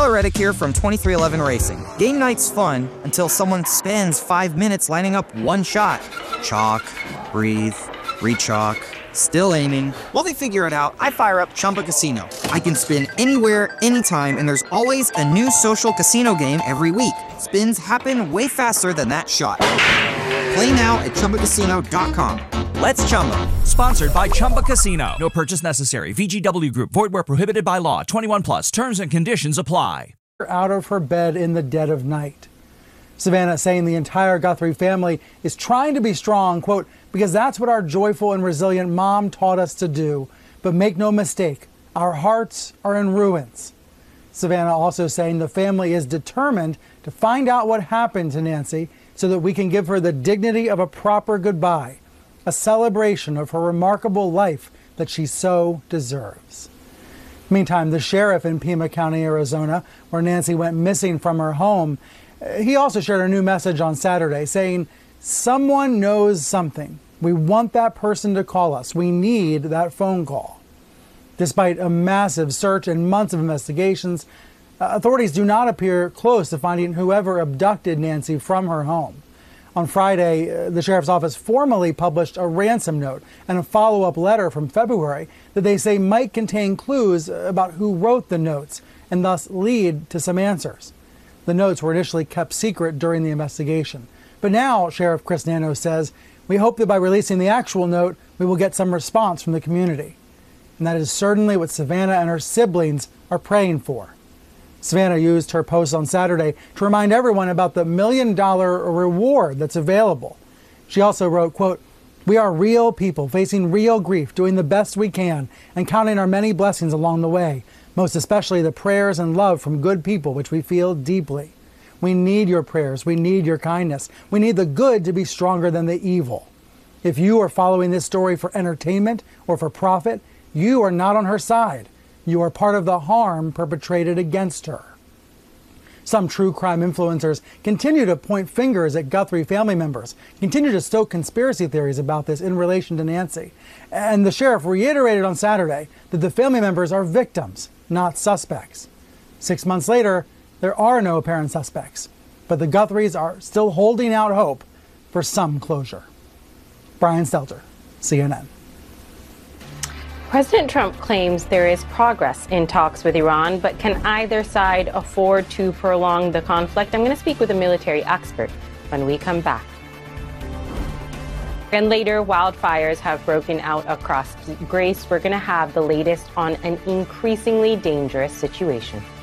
Tyler Reddick here from 23XI Racing. Game night's fun until someone spends 5 minutes lining up one shot. Chalk, breathe, re-chalk, still aiming. While they figure it out, I fire up Chumba Casino. I can spin anywhere, anytime, and there's always a new social casino game every week. Spins happen way faster than that shot. Play now at ChumbaCasino.com. Let's Chumba. Sponsored by Chumba Casino. No purchase necessary. VGW Group. Void where prohibited by law. 21 plus. Terms and conditions apply. Out of her bed in the dead of night. Savannah saying the entire Guthrie family is trying to be strong, quote, because that's what our joyful and resilient mom taught us to do. But make no mistake, our hearts are in ruins. Savannah also saying the family is determined to find out what happened to Nancy so that we can give her the dignity of a proper goodbye, a celebration of her remarkable life that she so deserves. Meantime, the sheriff in Pima County, Arizona, where Nancy went missing from her home, he also shared a new message on Saturday saying, someone knows something. We want that person to call us. We need that phone call. Despite a massive search and months of investigations, authorities do not appear close to finding whoever abducted Nancy from her home. On Friday, the sheriff's office formally published a ransom note and a follow-up letter from February that they say might contain clues about who wrote the notes and thus lead to some answers. The notes were initially kept secret during the investigation. But now, Sheriff Chris Nano says, we hope that by releasing the actual note, we will get some response from the community. And that is certainly what Savannah and her siblings are praying for. Savannah used her post on Saturday to remind everyone about the $1 million reward that's available. She also wrote, quote, we are real people facing real grief, doing the best we can, and counting our many blessings along the way, most especially the prayers and love from good people, which we feel deeply. We need your prayers. We need your kindness. We need the good to be stronger than the evil. If you are following this story for entertainment or for profit, you are not on her side. You are part of the harm perpetrated against her. Some true crime influencers continue to point fingers at Guthrie family members, continue to stoke conspiracy theories about this in relation to Nancy. And the sheriff reiterated on Saturday that the family members are victims, not suspects. 6 months later, there are no apparent suspects, but the Guthries are still holding out hope for some closure. Brian Stelter, CNN. President Trump claims there is progress in talks with Iran, but can either side afford to prolong the conflict? I'm going to speak with a military expert when we come back. And later, wildfires have broken out across Grace. We're going to have the latest on an increasingly dangerous situation.